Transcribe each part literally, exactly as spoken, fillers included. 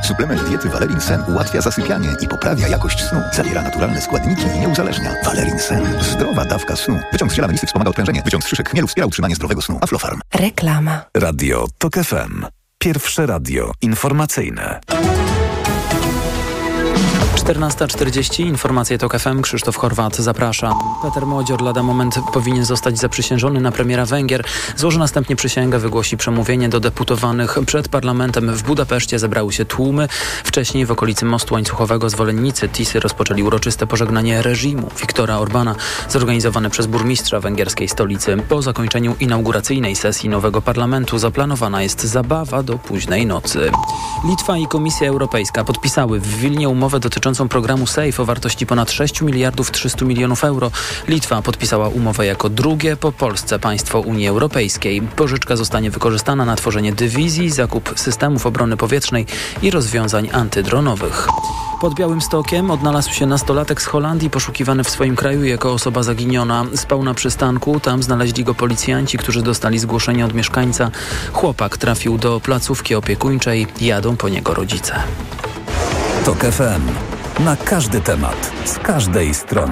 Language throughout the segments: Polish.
Suplement diety Valerin Sen ułatwia zasypianie i poprawia jakość snu. Zawiera naturalne składniki i nie uzależnia. Valerin Sen. Zdrowa dawka snu. Wyciąg z ziela melisy wspomaga odprężenie. Wyciąg z szyszek chmielu wspiera utrzymanie zdrowego snu. Aflofarm. Reklama. Radio TOK F M. Pierwsze radio informacyjne. czternasta czterdzieści, informacje TOK F M, Krzysztof Horwat, zapraszam. Peter Modzior lada moment powinien zostać zaprzysiężony na premiera Węgier. Złoży następnie przysięgę, wygłosi przemówienie do deputowanych. Przed parlamentem w Budapeszcie zebrały się tłumy. Wcześniej w okolicy mostu łańcuchowego zwolennicy Tisy rozpoczęli uroczyste pożegnanie reżimu Viktora Orbana, zorganizowane przez burmistrza węgierskiej stolicy. Po zakończeniu inauguracyjnej sesji nowego parlamentu zaplanowana jest zabawa do późnej nocy. Litwa i Komisja Europejska podpisały w Wilnie umowę dotyczącą programu SAFE o wartości ponad sześć miliardów trzysta milionów euro. Litwa podpisała umowę jako drugie po Polsce państwo Unii Europejskiej. Pożyczka zostanie wykorzystana na tworzenie dywizji, zakup systemów obrony powietrznej i rozwiązań antydronowych. Pod Białymstokiem odnalazł się nastolatek z Holandii poszukiwany w swoim kraju jako osoba zaginiona. Spał na przystanku, tam znaleźli go policjanci, którzy dostali zgłoszenie od mieszkańca. Chłopak trafił do placówki opiekuńczej, jadą po niego rodzice. TOK F M. Na każdy temat, z każdej strony.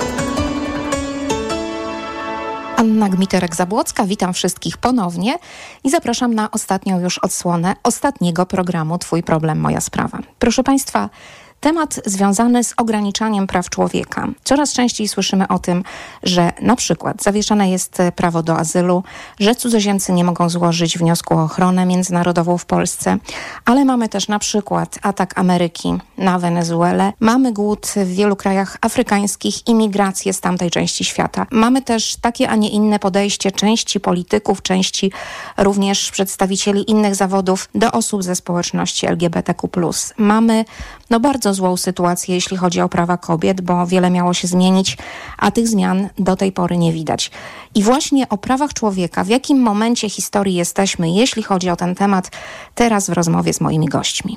Anna Gmiterek-Zabłocka, witam wszystkich ponownie i zapraszam na ostatnią już odsłonę ostatniego programu Twój problem, moja sprawa. Proszę Państwa, temat związany z ograniczaniem praw człowieka. Coraz częściej słyszymy o tym, że na przykład zawieszane jest prawo do azylu, że cudzoziemcy nie mogą złożyć wniosku o ochronę międzynarodową w Polsce, ale mamy też na przykład atak Ameryki na Wenezuelę, mamy głód w wielu krajach afrykańskich i migrację z tamtej części świata. Mamy też takie, a nie inne podejście części polityków, części również przedstawicieli innych zawodów do osób ze społeczności L G B T Q plus. Mamy no bardzo złą sytuację, jeśli chodzi o prawa kobiet, bo wiele miało się zmienić, a tych zmian do tej pory nie widać. I właśnie o prawach człowieka, w jakim momencie historii jesteśmy, jeśli chodzi o ten temat, teraz w rozmowie z moimi gośćmi.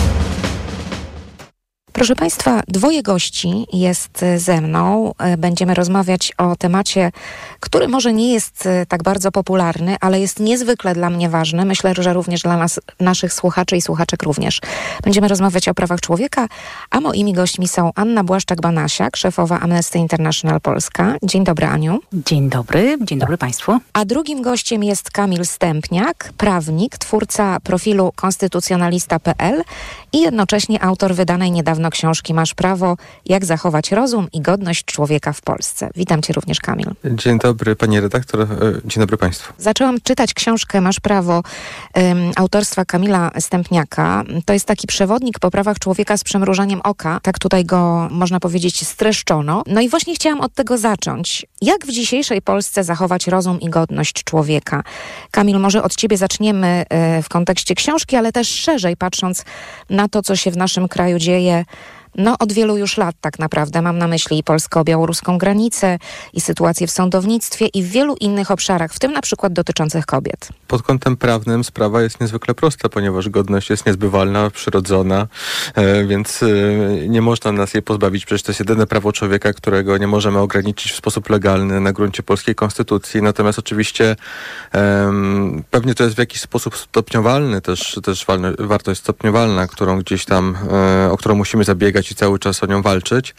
Proszę Państwa, dwoje gości jest ze mną. Będziemy rozmawiać o temacie, który może nie jest tak bardzo popularny, ale jest niezwykle dla mnie ważny. Myślę, że również dla nas, naszych słuchaczy i słuchaczek również. Będziemy rozmawiać o prawach człowieka, a moimi gośćmi są Anna Błaszczak-Banasiak, szefowa Amnesty International Polska. Dzień dobry, Aniu. Dzień dobry, dzień dobry Państwu. A drugim gościem jest Kamil Stępniak, prawnik, twórca profilu konstytucjonalista kropka p l i jednocześnie autor wydanej niedawno książki Masz prawo, jak zachować rozum i godność człowieka w Polsce. Witam Cię również, Kamil. Dzień dobry, pani redaktor. Dzień dobry Państwu. Zaczęłam czytać książkę Masz prawo um, autorstwa Kamila Stępniaka. To jest taki przewodnik po prawach człowieka z przymrużeniem oka. Tak tutaj go, można powiedzieć, streszczono. No i właśnie chciałam od tego zacząć. Jak w dzisiejszej Polsce zachować rozum i godność człowieka? Kamil, może od Ciebie zaczniemy y, w kontekście książki, ale też szerzej patrząc na to, co się w naszym kraju dzieje, no od wielu już lat tak naprawdę. Mam na myśli i polsko-białoruską granicę, i sytuację w sądownictwie i w wielu innych obszarach, w tym na przykład dotyczących kobiet. Pod kątem prawnym sprawa jest niezwykle prosta, ponieważ godność jest niezbywalna, przyrodzona, e, więc e, nie można nas jej pozbawić. Przecież to jest jedyne prawo człowieka, którego nie możemy ograniczyć w sposób legalny na gruncie polskiej konstytucji. Natomiast oczywiście e, pewnie to jest w jakiś sposób stopniowalny, też, też wartość stopniowalna, którą gdzieś tam, e, o którą musimy zabiegać i cały czas o nią walczyć.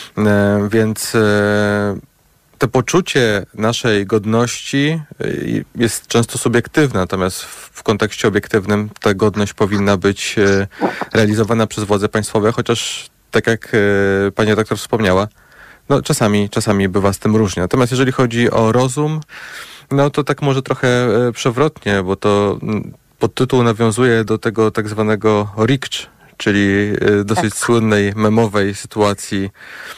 E, więc e, to poczucie naszej godności jest często subiektywne, natomiast w kontekście obiektywnym ta godność powinna być e, realizowana przez władze państwowe, chociaż tak jak e, pani redaktor wspomniała, no czasami, czasami bywa z tym różnie. Natomiast jeżeli chodzi o rozum, no to tak może trochę e, przewrotnie, bo to podtytuł nawiązuje do tego tak zwanego rikcz, czyli dosyć tak. słynnej, memowej sytuacji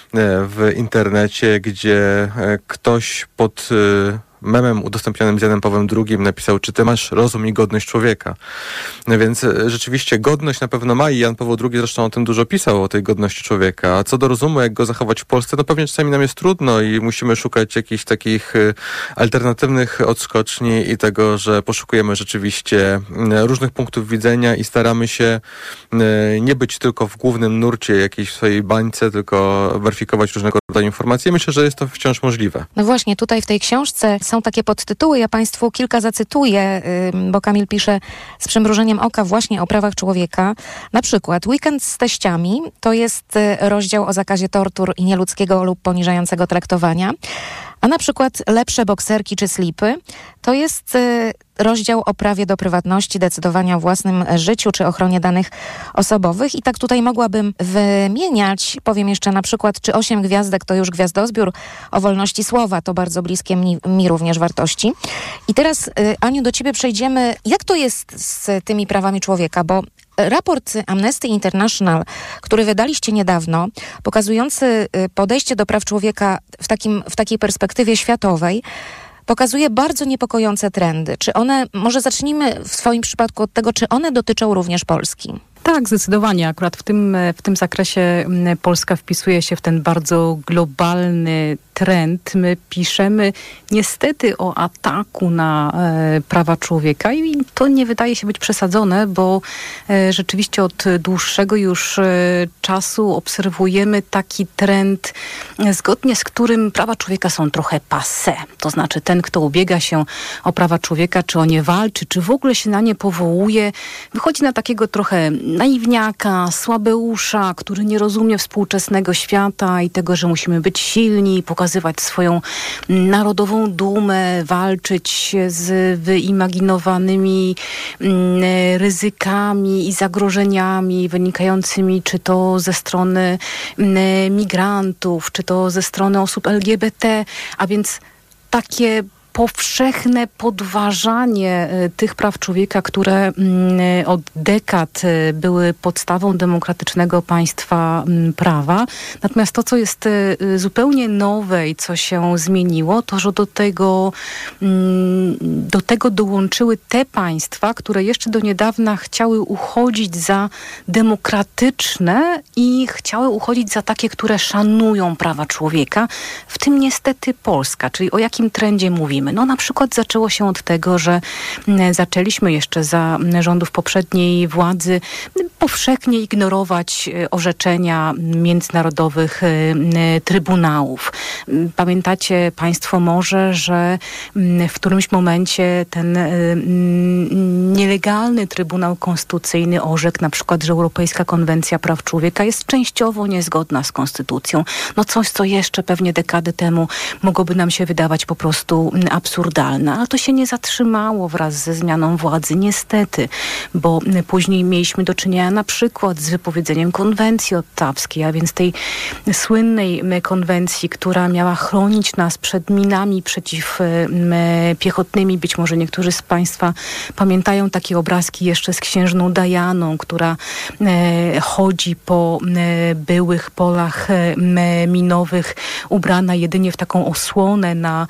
w internecie, gdzie ktoś pod memem udostępnionym z Janem Pawłem drugim napisał, czy ty masz rozum i godność człowieka. No więc rzeczywiście godność na pewno ma i Jan Paweł drugi zresztą o tym dużo pisał, o tej godności człowieka. A co do rozumu, jak go zachować w Polsce, no pewnie czasami nam jest trudno i musimy szukać jakichś takich alternatywnych odskoczni i tego, że poszukujemy rzeczywiście różnych punktów widzenia i staramy się nie być tylko w głównym nurcie jakiejś swojej bańce, tylko weryfikować różnego rodzaju informacje. Myślę, że jest to wciąż możliwe. No właśnie, tutaj w tej książce są takie podtytuły, ja Państwu kilka zacytuję, bo Kamil pisze z przymrużeniem oka właśnie o prawach człowieka. Na przykład Weekend z teściami to jest rozdział o zakazie tortur i nieludzkiego lub poniżającego traktowania. A na przykład Lepsze bokserki czy slipy to jest y, rozdział o prawie do prywatności, decydowania o własnym życiu czy ochronie danych osobowych. I tak tutaj mogłabym wymieniać, powiem jeszcze na przykład, czy osiem gwiazdek to już gwiazdozbiór, o wolności słowa, to bardzo bliskie mi, mi również wartości. I teraz, y, Aniu, do ciebie przejdziemy. Jak to jest z tymi prawami człowieka? Bo raport Amnesty International, który wydaliście niedawno, pokazujący podejście do praw człowieka w, takim, w takiej perspektywie światowej, pokazuje bardzo niepokojące trendy. Czy one, może zacznijmy w swoim przypadku od tego, czy one dotyczą również Polski? Tak, zdecydowanie. Akurat w tym, w tym zakresie Polska wpisuje się w ten bardzo globalny trend. My piszemy niestety o ataku na e, prawa człowieka i to nie wydaje się być przesadzone, bo e, rzeczywiście od dłuższego już e, czasu obserwujemy taki trend, e, zgodnie z którym prawa człowieka są trochę passé. To znaczy ten, kto ubiega się o prawa człowieka, czy o nie walczy, czy w ogóle się na nie powołuje, wychodzi na takiego trochę naiwniaka, słabeusza, który nie rozumie współczesnego świata i tego, że musimy być silni, pokazywać swoją narodową dumę, walczyć z wyimaginowanymi ryzykami i zagrożeniami wynikającymi czy to ze strony migrantów, czy to ze strony osób L G B T, a więc takie powszechne podważanie tych praw człowieka, które od dekad były podstawą demokratycznego państwa prawa. Natomiast to, co jest zupełnie nowe i co się zmieniło, to, że do tego, do tego dołączyły te państwa, które jeszcze do niedawna chciały uchodzić za demokratyczne i chciały uchodzić za takie, które szanują prawa człowieka, w tym niestety Polska. Czyli o jakim trendzie mówimy? No na przykład zaczęło się od tego, że zaczęliśmy jeszcze za rządów poprzedniej władzy powszechnie ignorować orzeczenia międzynarodowych trybunałów. Pamiętacie Państwo może, że w którymś momencie ten nielegalny Trybunał Konstytucyjny orzekł na przykład, że Europejska Konwencja Praw Człowieka jest częściowo niezgodna z Konstytucją. No coś, co jeszcze pewnie dekady temu mogłoby nam się wydawać po prostu absurdalne. Ale to się nie zatrzymało wraz ze zmianą władzy, niestety, bo później mieliśmy do czynienia na przykład z wypowiedzeniem konwencji ottawskiej, a więc tej słynnej konwencji, która miała chronić nas przed minami przeciwpiechotnymi. Być może niektórzy z Państwa pamiętają takie obrazki jeszcze z księżną Dianą, która chodzi po byłych polach minowych, ubrana jedynie w taką osłonę na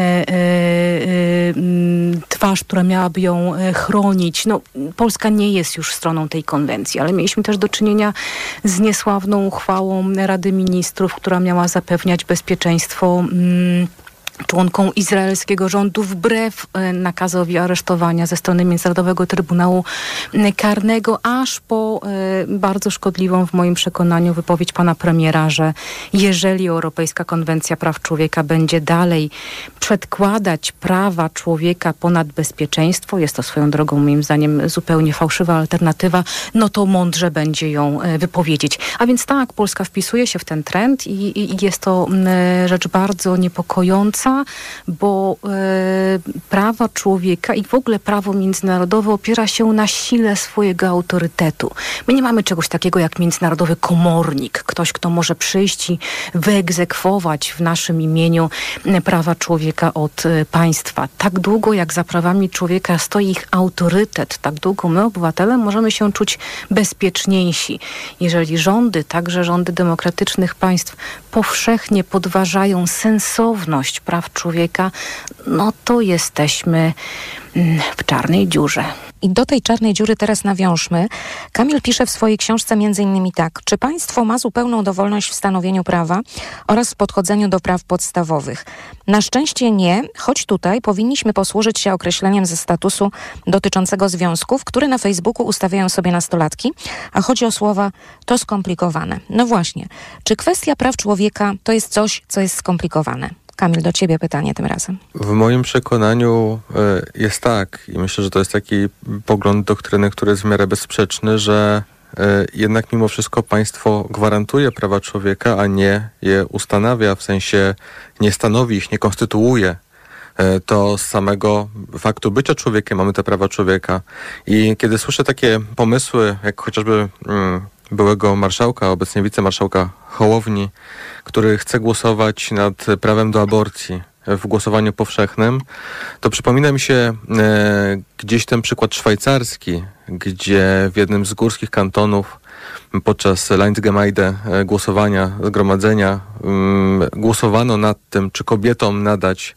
twarz, która miałaby ją chronić. No, Polska nie jest już stroną tej konwencji, ale mieliśmy też do czynienia z niesławną uchwałą Rady Ministrów, która miała zapewniać bezpieczeństwo mm, członkom izraelskiego rządu wbrew nakazowi aresztowania ze strony Międzynarodowego Trybunału Karnego, aż po e, bardzo szkodliwą w moim przekonaniu wypowiedź pana premiera, że jeżeli Europejska Konwencja Praw Człowieka będzie dalej przedkładać prawa człowieka ponad bezpieczeństwo, jest to swoją drogą moim zdaniem zupełnie fałszywa alternatywa, no to mądrze będzie ją e, wypowiedzieć. A więc tak, Polska wpisuje się w ten trend i, i, i jest to e, rzecz bardzo niepokojąca, bo e, prawa człowieka i w ogóle prawo międzynarodowe opiera się na sile swojego autorytetu. My nie mamy czegoś takiego jak międzynarodowy komornik, ktoś, kto może przyjść i wyegzekwować w naszym imieniu prawa człowieka od e, państwa. Tak długo jak za prawami człowieka stoi ich autorytet, tak długo my, obywatele, możemy się czuć bezpieczniejsi. Jeżeli rządy, także rządy demokratycznych państw, powszechnie podważają sensowność praw człowieka, no to jesteśmy w czarnej dziurze. I do tej czarnej dziury teraz nawiążmy. Kamil pisze w swojej książce między innymi tak. Czy państwo ma zupełną dowolność w stanowieniu prawa oraz w podchodzeniu do praw podstawowych? Na szczęście nie, choć tutaj powinniśmy posłużyć się określeniem ze statusu dotyczącego związków, które na Facebooku ustawiają sobie nastolatki, a chodzi o słowa to skomplikowane. No właśnie, czy kwestia praw człowieka to jest coś, co jest skomplikowane? Kamil, do ciebie pytanie tym razem. W moim przekonaniu jest tak i myślę, że to jest taki pogląd doktryny, który jest w miarę bezsprzeczny, że jednak mimo wszystko państwo gwarantuje prawa człowieka, a nie je ustanawia, w sensie nie stanowi ich, nie konstytuuje. To z samego faktu bycia człowiekiem mamy te prawa człowieka. I kiedy słyszę takie pomysły, jak chociażby mm, byłego marszałka, obecnie wicemarszałka Hołowni, który chce głosować nad prawem do aborcji w głosowaniu powszechnym, to przypomina mi się e, gdzieś ten przykład szwajcarski, gdzie w jednym z górskich kantonów podczas Landsgemeinde e, głosowania, zgromadzenia m, głosowano nad tym, czy kobietom nadać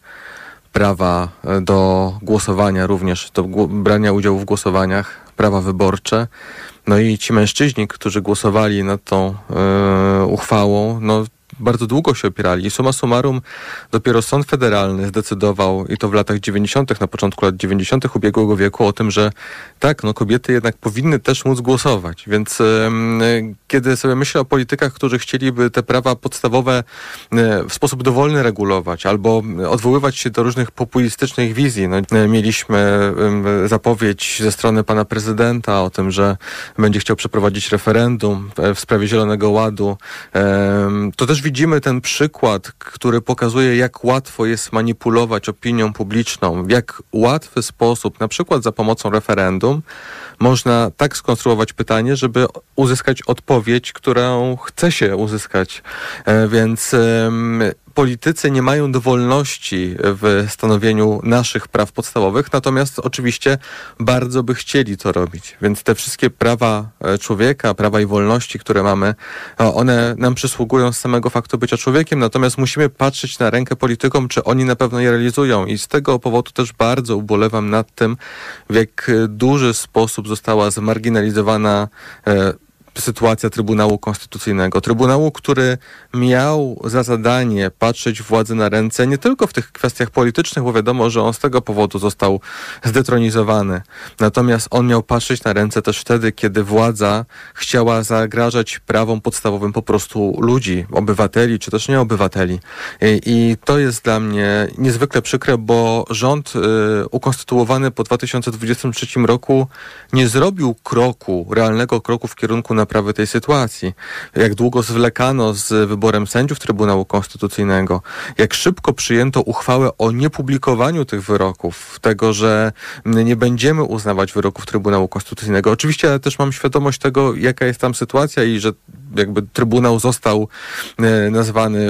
prawa do głosowania również, do brania udziału w głosowaniach, prawa wyborcze. No i ci mężczyźni, którzy głosowali nad tą e, uchwałą, no bardzo długo się opierali. I summa summarum dopiero Sąd Federalny zdecydował, i to w latach dziewięćdziesiątych, na początku lat dziewięćdziesiątych ubiegłego wieku, o tym, że tak, no kobiety jednak powinny też móc głosować. Więc yy, kiedy sobie myślę o politykach, którzy chcieliby te prawa podstawowe yy, w sposób dowolny regulować, albo odwoływać się do różnych populistycznych wizji. No, yy, mieliśmy yy, zapowiedź ze strony pana prezydenta o tym, że będzie chciał przeprowadzić referendum w sprawie Zielonego Ładu. Yy, to też widzimy ten przykład, który pokazuje, jak łatwo jest manipulować opinią publiczną, w jak łatwy sposób, na przykład za pomocą referendum, można tak skonstruować pytanie, żeby uzyskać odpowiedź, którą chce się uzyskać. E, więc e, politycy nie mają dowolności w stanowieniu naszych praw podstawowych, natomiast oczywiście bardzo by chcieli to robić. Więc te wszystkie prawa człowieka, prawa i wolności, które mamy, one nam przysługują z samego faktu bycia człowiekiem, natomiast musimy patrzeć na rękę politykom, czy oni na pewno je realizują. I z tego powodu też bardzo ubolewam nad tym, w jak duży sposób została zmarginalizowana e, sytuacja Trybunału Konstytucyjnego. Trybunału, który miał za zadanie patrzeć władzy na ręce nie tylko w tych kwestiach politycznych, bo wiadomo, że on z tego powodu został zdetronizowany. Natomiast on miał patrzeć na ręce też wtedy, kiedy władza chciała zagrażać prawom podstawowym po prostu ludzi, obywateli, czy też nie obywateli. I, i to jest dla mnie niezwykle przykre, bo rząd y, ukonstytuowany po dwa tysiące dwudziestym trzecim roku nie zrobił kroku, realnego kroku w kierunku naprawy tej sytuacji. Jak długo zwlekano z wyborem sędziów Trybunału Konstytucyjnego, jak szybko przyjęto uchwałę o niepublikowaniu tych wyroków, tego, że nie będziemy uznawać wyroków Trybunału Konstytucyjnego. Oczywiście ja też mam świadomość tego, jaka jest tam sytuacja i że jakby Trybunał został e, nazwany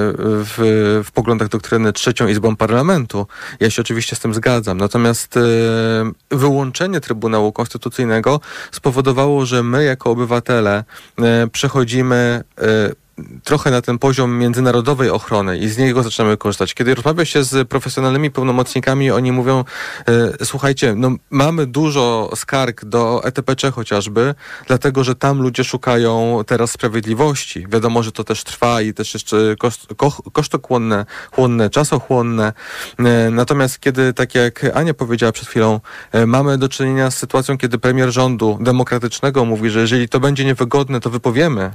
w, w poglądach doktryny trzecią izbą parlamentu. Ja się oczywiście z tym zgadzam. Natomiast e, wyłączenie Trybunału Konstytucyjnego spowodowało, że my jako obywatele e, przechodzimy e, trochę na ten poziom międzynarodowej ochrony i z niego zaczynamy korzystać. Kiedy rozmawia się z profesjonalnymi pełnomocnikami, oni mówią, e, słuchajcie, no mamy dużo skarg do E T P C chociażby, dlatego, że tam ludzie szukają teraz sprawiedliwości. Wiadomo, że to też trwa i też jeszcze koszt, ko, kosztochłonne, chłonne, czasochłonne. E, natomiast kiedy, tak jak Ania powiedziała przed chwilą, e, mamy do czynienia z sytuacją, kiedy premier rządu demokratycznego mówi, że jeżeli to będzie niewygodne, to wypowiemy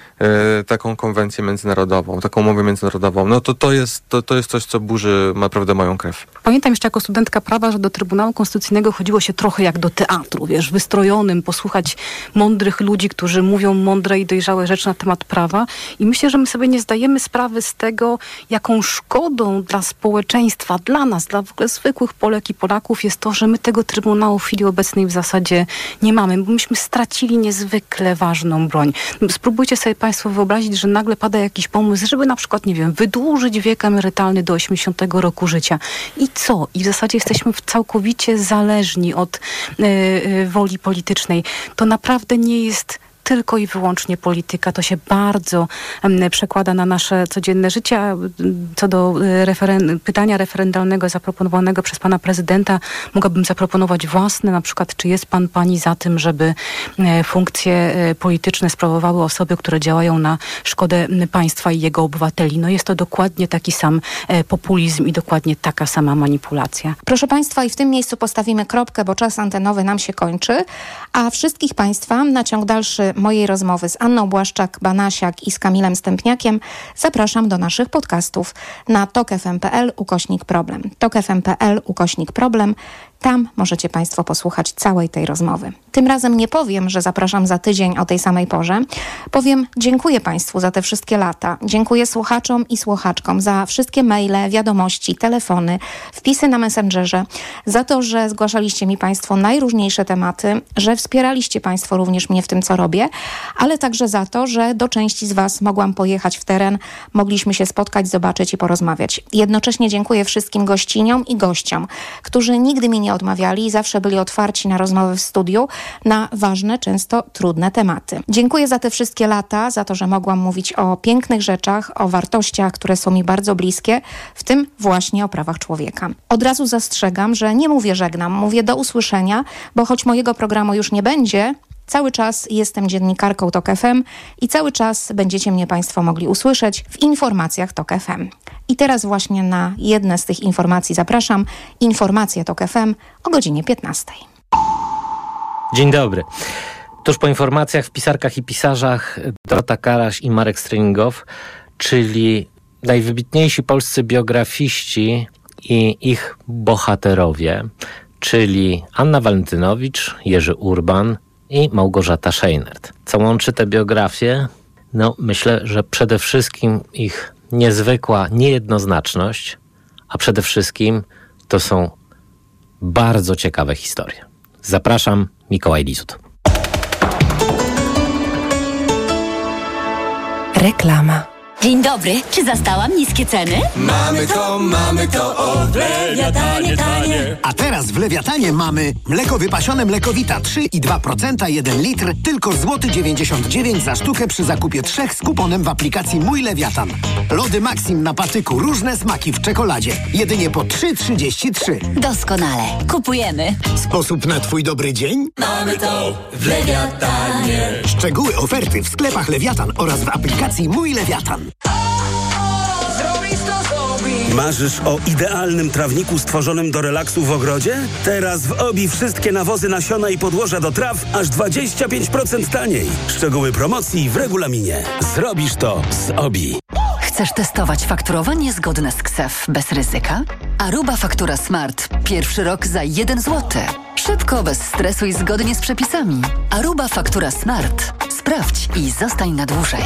taką konwencję międzynarodową, taką umowę międzynarodową, no to to jest, to, to jest coś, co burzy naprawdę moją krew. Pamiętam jeszcze jako studentka prawa, że do Trybunału Konstytucyjnego chodziło się trochę jak do teatru, wiesz, wystrojonym, posłuchać mądrych ludzi, którzy mówią mądre i dojrzałe rzeczy na temat prawa i myślę, że my sobie nie zdajemy sprawy z tego, jaką szkodą dla społeczeństwa, dla nas, dla w ogóle zwykłych Polek i Polaków jest to, że my tego Trybunału w chwili obecnej w zasadzie nie mamy, bo myśmy stracili niezwykle ważną broń. Spróbujcie sobie Państwo wyobrazić, że nagle pada jakiś pomysł, żeby na przykład, nie wiem, wydłużyć wiek emerytalny do osiemdziesiątego roku życia. I co? I w zasadzie jesteśmy całkowicie zależni od yy, yy, woli politycznej. To naprawdę nie jest tylko i wyłącznie polityka. To się bardzo um, przekłada na nasze codzienne życie. Co do referen- pytania referendalnego zaproponowanego przez pana prezydenta, mogłabym zaproponować własne, na przykład, czy jest pan, pani za tym, żeby e, funkcje e, polityczne sprawowały osoby, które działają na szkodę państwa i jego obywateli. No jest to dokładnie taki sam e, populizm i dokładnie taka sama manipulacja. Proszę państwa, i w tym miejscu postawimy kropkę, bo czas antenowy nam się kończy, a wszystkich państwa na ciąg dalszy mojej rozmowy z Anną Błaszczak-Banasiak i z Kamilem Stępniakiem zapraszam do naszych podcastów na tok f m kropka p l ukośnik problem. tok f m kropka p l ukośnik problem. Tam możecie Państwo posłuchać całej tej rozmowy. Tym razem nie powiem, że zapraszam za tydzień o tej samej porze. Powiem dziękuję Państwu za te wszystkie lata. Dziękuję słuchaczom i słuchaczkom za wszystkie maile, wiadomości, telefony, wpisy na Messengerze, za to, że zgłaszaliście mi Państwo najróżniejsze tematy, że wspieraliście Państwo również mnie w tym, co robię, ale także za to, że do części z Was mogłam pojechać w teren, mogliśmy się spotkać, zobaczyć i porozmawiać. Jednocześnie dziękuję wszystkim gościniom i gościom, którzy nigdy mi nie odmawiali i zawsze byli otwarci na rozmowy w studiu na ważne, często trudne tematy. Dziękuję za te wszystkie lata, za to, że mogłam mówić o pięknych rzeczach, o wartościach, które są mi bardzo bliskie, w tym właśnie o prawach człowieka. Od razu zastrzegam, że nie mówię żegnam, mówię do usłyszenia, bo choć mojego programu już nie będzie, cały czas jestem dziennikarką Tok F M i cały czas będziecie mnie Państwo mogli usłyszeć w informacjach Tok F M. I teraz właśnie na jedne z tych informacji zapraszam. Informacje Tok F M o godzinie piętnastej. Dzień dobry. Tuż po informacjach w Pisarkach i Pisarzach Dorota Karaś i Marek Stryningow, czyli najwybitniejsi polscy biografiści i ich bohaterowie, czyli Anna Walentynowicz, Jerzy Urban i Małgorzata Scheinert. Co łączy te biografie? No, myślę, że przede wszystkim ich niezwykła niejednoznaczność, a przede wszystkim to są bardzo ciekawe historie. Zapraszam, Mikołaj Lizut. Reklama. Dzień dobry, czy zastałam niskie ceny? Mamy to, mamy to, o, w Lewiatanie tanie. A teraz w Lewiatanie mamy mleko wypasione Mlekowita trzy i dwa procent, jeden litr, tylko złoty dziewięćdziesiąt dziewięć za sztukę przy zakupie trzech z kuponem w aplikacji Mój Lewiatan. Lody Maxim na patyku, różne smaki w czekoladzie. Jedynie po trzy trzydzieści trzy. Doskonale, kupujemy. Sposób na twój dobry dzień? Mamy to w Lewiatanie. Szczegóły oferty w sklepach Lewiatan oraz w aplikacji Mój Lewiatan. Marzysz o idealnym trawniku stworzonym do relaksu w ogrodzie? Teraz w Obi wszystkie nawozy, nasiona i podłoża do traw aż dwadzieścia pięć procent taniej. Szczegóły promocji w regulaminie. Zrobisz to z Obi. Chcesz testować fakturowanie zgodne z K S E F bez ryzyka? Aruba Faktura Smart. Pierwszy rok za jeden złoty. Szybko, bez stresu i zgodnie z przepisami. Aruba Faktura Smart. Sprawdź i zostań na dłużej.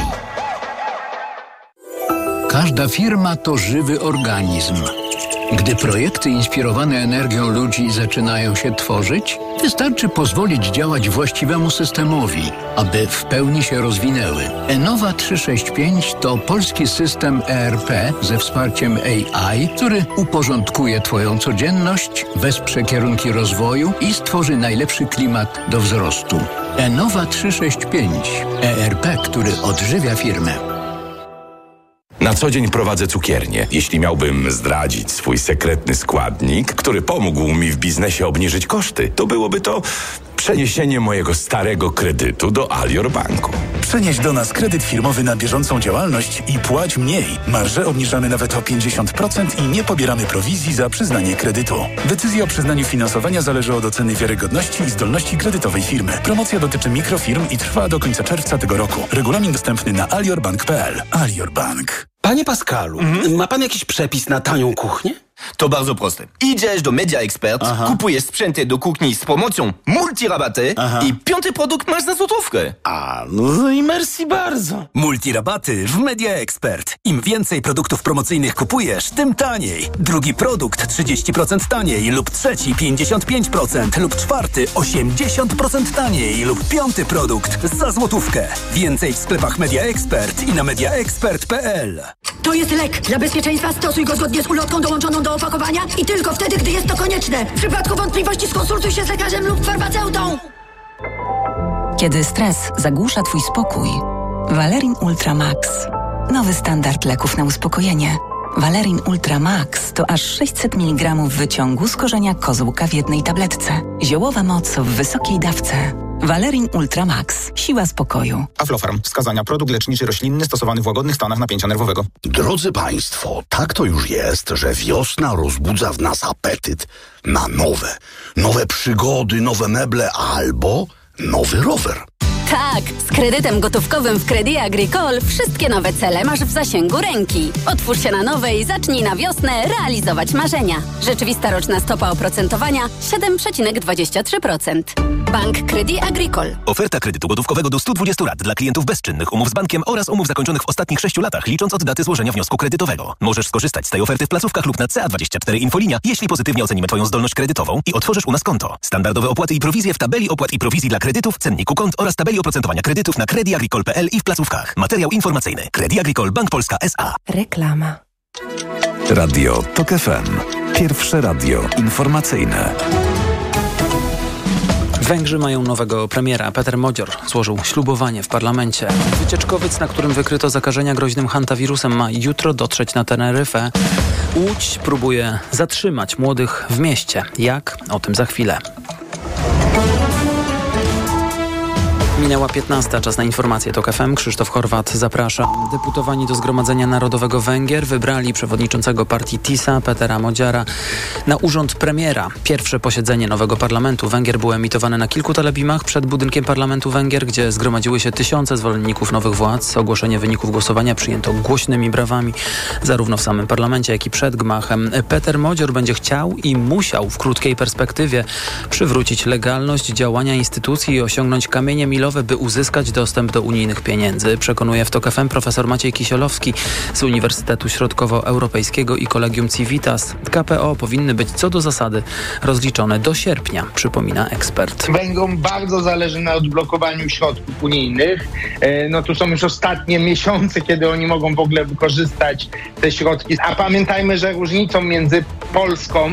Każda firma to żywy organizm. Gdy projekty inspirowane energią ludzi zaczynają się tworzyć, wystarczy pozwolić działać właściwemu systemowi, aby w pełni się rozwinęły. Enova trzysta sześćdziesiąt pięć to polski system E R P ze wsparciem A I, który uporządkuje Twoją codzienność, wesprze kierunki rozwoju i stworzy najlepszy klimat do wzrostu. Enova trzysta sześćdziesiąt pięć. E R P, który odżywia firmę. Na co dzień prowadzę cukiernię. Jeśli miałbym zdradzić swój sekretny składnik, który pomógł mi w biznesie obniżyć koszty, to byłoby to przeniesienie mojego starego kredytu do Alior Banku. Przenieś do nas kredyt firmowy na bieżącą działalność i płać mniej. Marże obniżamy nawet o pięćdziesiąt procent i nie pobieramy prowizji za przyznanie kredytu. Decyzja o przyznaniu finansowania zależy od oceny wiarygodności i zdolności kredytowej firmy. Promocja dotyczy mikrofirm i trwa do końca czerwca tego roku. Regulamin dostępny na aliorbank kropka p l. Alior Bank. Panie Pascalu, mhm. ma pan jakiś przepis na tanią kuchnię? To bardzo proste. Idziesz do Media Expert, Aha. kupujesz sprzęty do kuchni z promocją multirabaty Aha. i piąty produkt masz za złotówkę. A, no i merci bardzo. Multirabaty w Media Expert. Im więcej produktów promocyjnych kupujesz, tym taniej. Drugi produkt trzydzieści procent taniej lub trzeci pięćdziesiąt pięć procent lub czwarty osiemdziesiąt procent taniej lub piąty produkt za złotówkę. Więcej w sklepach Media Expert i na media expert kropka p l. To jest lek. Dla bezpieczeństwa stosuj go zgodnie z ulotką dołączoną do opakowania i tylko wtedy, gdy jest to konieczne. W przypadku wątpliwości skonsultuj się z lekarzem lub farmaceutą. Kiedy stres zagłusza Twój spokój, Valerin Ultra Max. Nowy standard leków na uspokojenie. Valerin Ultra Max to aż sześćset miligramów wyciągu z korzenia kozłka w jednej tabletce. Ziołowa moc w wysokiej dawce. Valerin Ultra Max. Siła spokoju. Aflofarm. Wskazania. Produkt leczniczy roślinny stosowany w łagodnych stanach napięcia nerwowego. Drodzy Państwo, tak to już jest, że wiosna rozbudza w nas apetyt na nowe. Nowe przygody, nowe meble albo nowy rower. Tak, z kredytem gotówkowym w Crédit Agricole wszystkie nowe cele masz w zasięgu ręki. Otwórz się na nowe i zacznij na wiosnę realizować marzenia. Rzeczywista roczna stopa oprocentowania siedem przecinek dwadzieścia trzy procent. Bank Crédit Agricole. Oferta kredytu gotówkowego do stu dwudziestu lat dla klientów bezczynnych, umów z bankiem oraz umów zakończonych w ostatnich sześciu latach, licząc od daty złożenia wniosku kredytowego. Możesz skorzystać z tej oferty w placówkach lub na C A dwadzieścia cztery Infolinia, jeśli pozytywnie ocenimy Twoją zdolność kredytową i otworzysz u nas konto. Standardowe opłaty i prowizje w tabeli opłat i prowizji dla kredytów, cenniku kont oraz tabeli oprocentowania kredytów na credit agricole kropka p l i w placówkach. Materiał informacyjny. Crédit Agricole Bank Polska S A. Reklama. Radio TOK F M. Pierwsze radio informacyjne. Węgrzy mają nowego premiera. Peter Modzior złożył ślubowanie w parlamencie. Wycieczkowiec, na którym wykryto zakażenia groźnym hantawirusem, ma jutro dotrzeć na Teneryfę. Łódź próbuje zatrzymać młodych w mieście. Jak? O tym za chwilę. Minęła piętnasta, czas na informacje TOK F M. Krzysztof Chorwat, zapraszam. Deputowani do Zgromadzenia Narodowego Węgier wybrali przewodniczącego partii TISA, Petera Modziara, na urząd premiera. Pierwsze posiedzenie nowego parlamentu Węgier było emitowane na kilku telebimach przed budynkiem parlamentu Węgier, gdzie zgromadziły się tysiące zwolenników nowych władz. Ogłoszenie wyników głosowania przyjęto głośnymi brawami, zarówno w samym parlamencie, jak i przed gmachem. Peter Modzior będzie chciał i musiał w krótkiej perspektywie przywrócić legalność działania instytucji i osiągnąć kamienie milowe, by uzyskać dostęp do unijnych pieniędzy. Przekonuje w TOK F M profesor Maciej Kisiolowski z Uniwersytetu Środkowoeuropejskiego i Collegium Civitas. K P O powinny być co do zasady rozliczone do sierpnia, przypomina ekspert. Węgrom bardzo zależy na odblokowaniu środków unijnych. No tu są już ostatnie miesiące, kiedy oni mogą w ogóle wykorzystać te środki. A pamiętajmy, że różnicą między Polską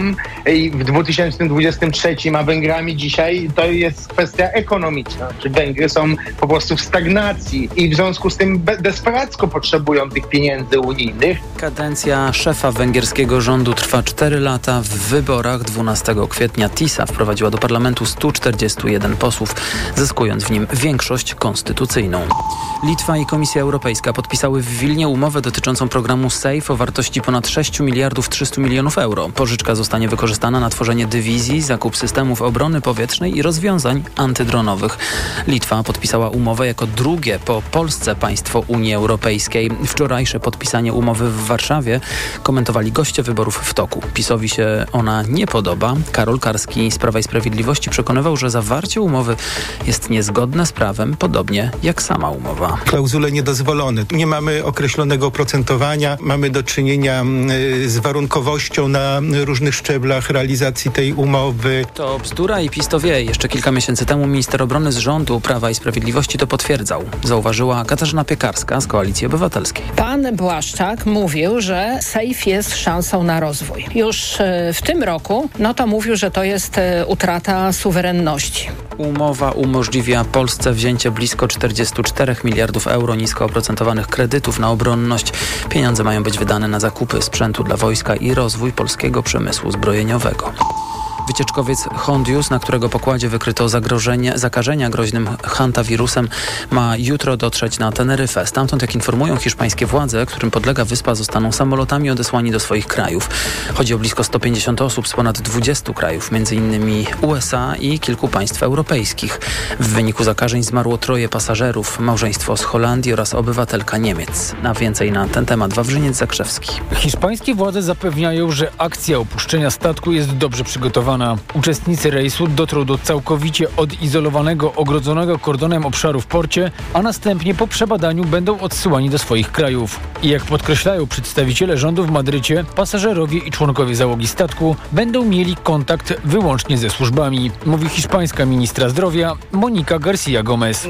w dwa tysiące dwudziestym trzecim a Węgrami dzisiaj to jest kwestia ekonomiczna. Czy Węgry są po prostu w stagnacji i w związku z tym desperacko potrzebują tych pieniędzy unijnych. Kadencja szefa węgierskiego rządu trwa cztery lata. W wyborach dwunastego kwietnia TISA wprowadziła do parlamentu stu czterdziestu jeden posłów, zyskując w nim większość konstytucyjną. Litwa i Komisja Europejska podpisały w Wilnie umowę dotyczącą programu SAFE o wartości ponad sześć miliardów trzysta milionów euro. Pożyczka zostanie wykorzystana na tworzenie dywizji, zakup systemów obrony powietrznej i rozwiązań antydronowych. Litwa podpisała umowę jako drugie po Polsce państwo Unii Europejskiej. Wczorajsze podpisanie umowy w Warszawie komentowali goście wyborów w toku. PiS-owi się ona nie podoba. Karol Karski z Prawa i Sprawiedliwości przekonywał, że zawarcie umowy jest niezgodne z prawem, podobnie jak sama umowa. Klauzule niedozwolone. Nie mamy określonego oprocentowania. Mamy do czynienia z warunkowością na różnych szczeblach realizacji tej umowy. To bzdura i PiS to wie. Jeszcze kilka miesięcy temu minister obrony z rządu Prawa i Sprawiedliwości to potwierdzał. Zauważyła Katarzyna Piekarska z Koalicji Obywatelskiej. Pan Błaszczak mówił, że SAFE jest szansą na rozwój. Już w tym roku, no to mówił, że to jest utrata suwerenności. Umowa umożliwia Polsce wzięcie blisko czterdziestu czterech miliardów euro nisko oprocentowanych kredytów na obronność. Pieniądze mają być wydane na zakupy sprzętu dla wojska i rozwój polskiego przemysłu zbrojeniowego. Wycieczkowiec Hondius, na którego pokładzie wykryto zagrożenie, zakażenia groźnym hantawirusem, ma jutro dotrzeć na Teneryfę. Stamtąd, jak informują hiszpańskie władze, którym podlega wyspa, zostaną samolotami odesłani do swoich krajów. Chodzi o blisko sto pięćdziesiąt osób z ponad dwudziestu krajów, między innymi U S A i kilku państw europejskich. W wyniku zakażeń zmarło troje pasażerów, małżeństwo z Holandii oraz obywatelka Niemiec. A więcej na ten temat Wawrzyniec Zakrzewski. Hiszpańskie władze zapewniają, że akcja opuszczenia statku jest dobrze przygotowana. Uczestnicy rejsu dotrą do całkowicie odizolowanego, ogrodzonego kordonem obszaru w porcie, a następnie po przebadaniu będą odsyłani do swoich krajów. I jak podkreślają przedstawiciele rządu w Madrycie, pasażerowie i członkowie załogi statku będą mieli kontakt wyłącznie ze służbami, mówi hiszpańska ministra zdrowia Monika García Gómez.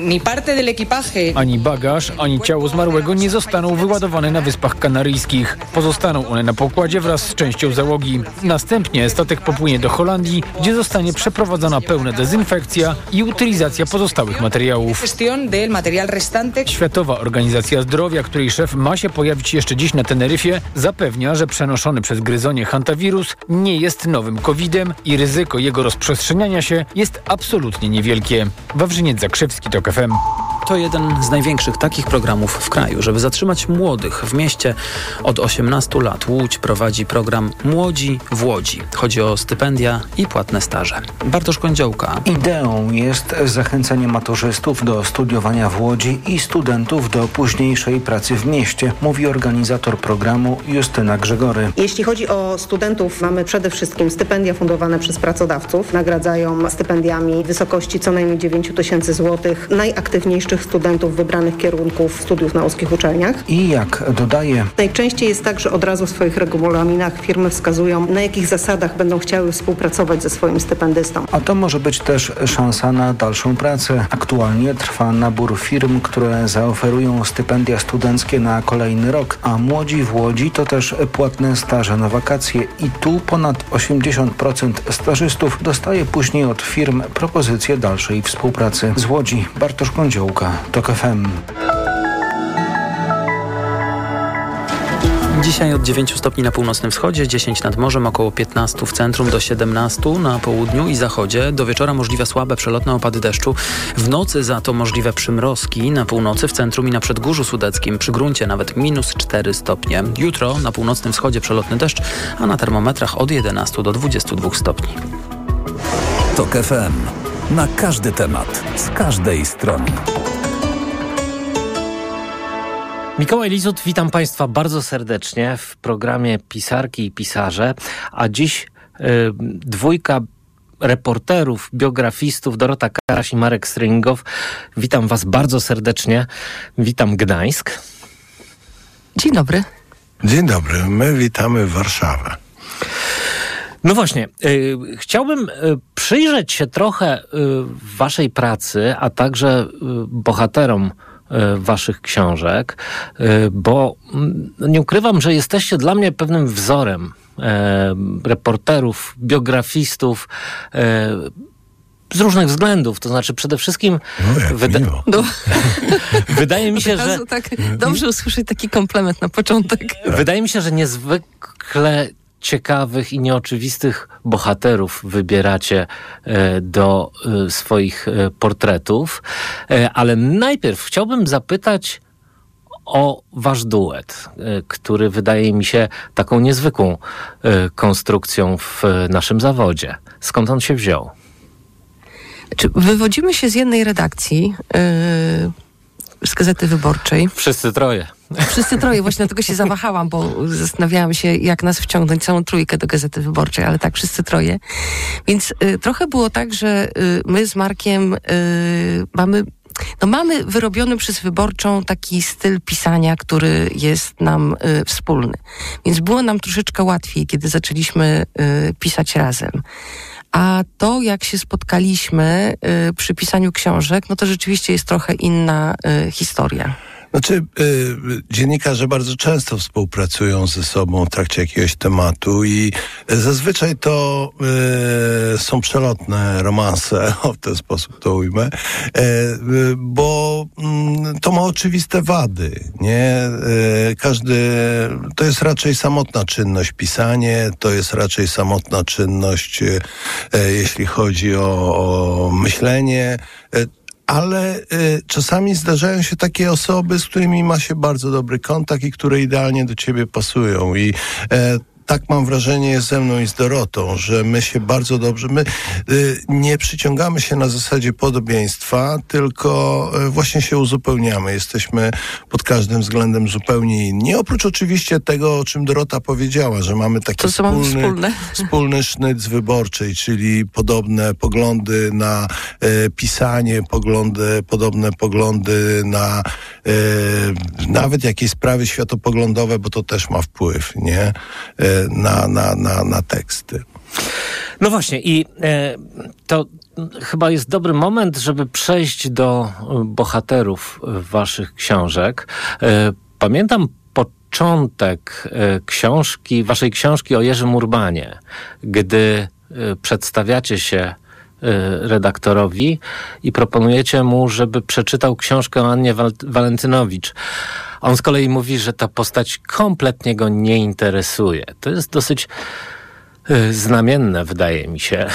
Ani bagaż, ani ciało zmarłego nie zostaną wyładowane na Wyspach Kanaryjskich. Pozostaną one na pokładzie wraz z częścią załogi. Następnie statek popłynie do Holandii, gdzie zostanie przeprowadzona pełna dezynfekcja i utylizacja pozostałych materiałów. Światowa Organizacja Zdrowia, której szef ma się pojawić jeszcze dziś na Teneryfie, zapewnia, że przenoszony przez gryzonie hantawirus nie jest nowym kowidem i ryzyko jego rozprzestrzeniania się jest absolutnie niewielkie. Wawrzyniec Zakrzewski, TOK F M. To jeden z największych takich programów w kraju. Żeby zatrzymać młodych w mieście od osiemnastu lat, Łódź prowadzi program Młodzi w Łodzi. Chodzi o stypendia i płatne staże. Bartosz Kądziołka. Ideą jest zachęcenie maturzystów do studiowania w Łodzi i studentów do późniejszej pracy w mieście, mówi organizator programu Justyna Grzegory. Jeśli chodzi o studentów, mamy przede wszystkim stypendia fundowane przez pracodawców. Nagradzają stypendiami w wysokości co najmniej dziewięć tysięcy złotych najaktywniejszych studentów wybranych kierunków studiów na łódzkich uczelniach. I jak dodaje, najczęściej jest tak, że od razu w swoich regulaminach firmy wskazują, na jakich zasadach będą chciały współpracować ze swoim stypendystą. A to może być też szansa na dalszą pracę. Aktualnie trwa nabór firm, które zaoferują stypendia studenckie na kolejny rok, a Młodzi w Łodzi to też płatne staże na wakacje i tu ponad osiemdziesiąt procent stażystów dostaje później od firm propozycje dalszej współpracy. Z Łodzi Bartosz Kądziołka, TOK F M. Dzisiaj od dziewięciu stopni na północnym wschodzie, dziesięć nad morzem, około piętnastu w centrum do siedemnastu na południu i zachodzie. Do wieczora możliwe słabe przelotne opady deszczu. W nocy za to możliwe przymrozki na północy, w centrum i na Przedgórzu Sudeckim. Przy gruncie nawet minus cztery stopnie. Jutro na północnym wschodzie przelotny deszcz, a na termometrach od jedenastu do dwudziestu dwóch stopni. TOK F M. Na każdy temat, z każdej strony. Mikołaj Lizut, witam Państwa bardzo serdecznie w programie Pisarki i Pisarze, a dziś y, dwójka reporterów, biografistów, Dorota Karaś i Marek Stryningow. Witam Was bardzo serdecznie. Witam Gdańsk. Dzień dobry. Dzień dobry, my witamy Warszawę. No właśnie, y, chciałbym y, przyjrzeć się trochę y, Waszej pracy, a także y, bohaterom Waszych książek, bo nie ukrywam, że jesteście dla mnie pewnym wzorem e, reporterów, biografistów e, z różnych względów. To znaczy przede wszystkim no, wyda- no. wydaje mi się, że tak dobrze usłyszeć taki komplement na początek. Wydaje mi się, że niezwykle ciekawych i nieoczywistych bohaterów wybieracie e, do e, swoich e, portretów. E, ale najpierw chciałbym zapytać o wasz duet, e, który wydaje mi się taką niezwykłą e, konstrukcją w e, naszym zawodzie. Skąd on się wziął? Czy wywodzimy się z jednej redakcji, yy, z Gazety Wyborczej. Wszyscy troje. Wszyscy troje, właśnie dlatego się zawahałam, bo zastanawiałam się, jak nas wciągnąć, całą trójkę do Gazety Wyborczej, ale tak, wszyscy troje. Więc y, trochę było tak, że y, my z Markiem y, mamy, no mamy wyrobiony przez Wyborczą taki styl pisania, który jest nam y, wspólny. Więc było nam troszeczkę łatwiej, kiedy zaczęliśmy y, pisać razem. A to, jak się spotkaliśmy y, przy pisaniu książek, no to rzeczywiście jest trochę inna y, historia. Znaczy, y, dziennikarze bardzo często współpracują ze sobą w trakcie jakiegoś tematu i zazwyczaj to y, są przelotne romanse, o w ten sposób to ujmę, y, y, bo y, to ma oczywiste wady, nie? Y, każdy, to jest raczej samotna czynność, pisanie, to jest raczej samotna czynność, y, y, jeśli chodzi o, o myślenie, y, ale y, czasami zdarzają się takie osoby, z którymi ma się bardzo dobry kontakt i które idealnie do ciebie pasują. I y, tak mam wrażenie jest ze mną i z Dorotą, że my się bardzo dobrze, my y, nie przyciągamy się na zasadzie podobieństwa, tylko y, właśnie się uzupełniamy. Jesteśmy pod każdym względem zupełnie inni. Oprócz oczywiście tego, o czym Dorota powiedziała, że mamy taki to, wspólny, wspólny sznyt z Wyborczej, czyli podobne poglądy na y, pisanie, poglądy, podobne poglądy na y, nawet jakieś sprawy światopoglądowe, bo to też ma wpływ, nie? Y, Na, na, na, na teksty. No właśnie i e, to chyba jest dobry moment, żeby przejść do bohaterów waszych książek. E, pamiętam początek e, książki, waszej książki o Jerzym Urbanie, gdy e, przedstawiacie się e, redaktorowi i proponujecie mu, żeby przeczytał książkę o Annie Wal- Walentynowicz. A on z kolei mówi, że ta postać kompletnie go nie interesuje. To jest dosyć Znamienne, wydaje mi się.